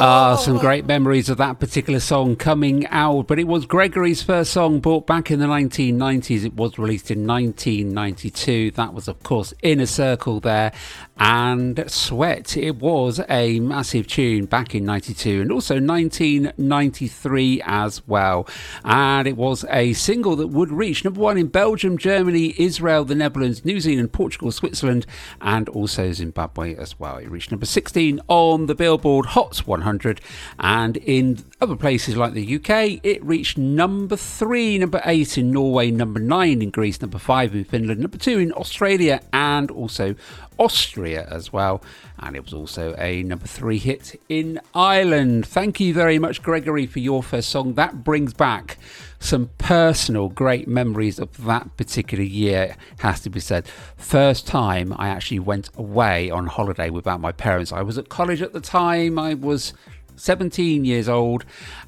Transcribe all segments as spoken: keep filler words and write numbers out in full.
Ah, some great memories of that particular song coming out, but it was Gregory's first song brought back in the nineteen nineties. It was released in nineteen ninety-two. That was, of course, Inner Circle there, and Sweat. It was a massive tune back in ninety-two and also nineteen ninety-three as well. And it was a single that would reach number one in Belgium, Germany, Israel, the Netherlands, New Zealand, Portugal, Switzerland, and also Zimbabwe as well. It reached number sixteen on the Billboard Hot one hundred, and in other places like the U K it reached number three, number eight in Norway, number nine in Greece, number five in Finland, number two in Australia and also Austria as well, and it was also a number three hit in Ireland. Thank you very much, Gregory, for your first song. That brings back some personal great memories of that particular year, has to be said. First time I actually went away on holiday without my parents. I was at college at the time. I was seventeen years old,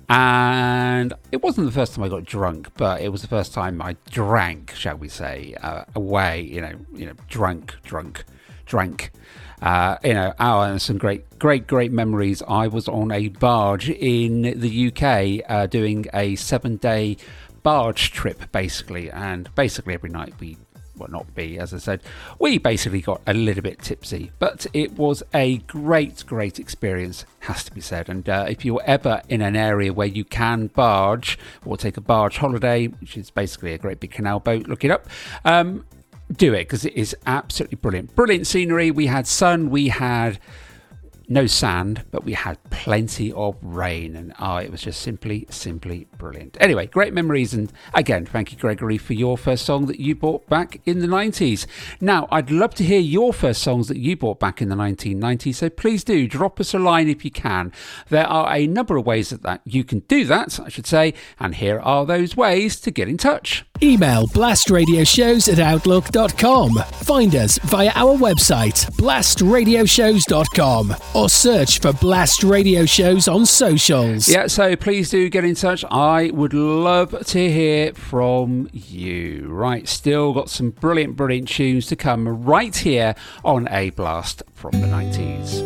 and it wasn't the first time I got drunk, but it was the first time I drank, shall we say, uh, away, you know, you know, drunk, drunk, drank. Uh, you know, oh, and some great, great, great memories. I was on a barge in the U K uh, doing a seven-day barge trip, basically. And basically every night we, well, not be, as I said, we basically got a little bit tipsy. But it was a great, great experience, has to be said. And uh, if you're ever in an area where you can barge or take a barge holiday, which is basically a great big canal boat, look it up. Um, do it, because it is absolutely brilliant. Brilliant scenery. We had sun, we had no sand, but we had plenty of rain, and oh, it was just simply, simply brilliant. Anyway, great memories, and again, thank you, Gregory, for your first song that you brought back in the nineties. Now, I'd love to hear your first songs that you brought back in the nineteen nineties, so please do drop us a line if you can. There are a number of ways that, that you can do that, I should say, and here are those ways to get in touch. Email blastradioshows at outlook dot com. Find us via our website, blast radio shows dot com, or search for Blast Radio Shows on socials. Yeah, so please do get in touch. I would love to hear from you. Right, still got some brilliant, brilliant tunes to come right here on A Blast from the nineties.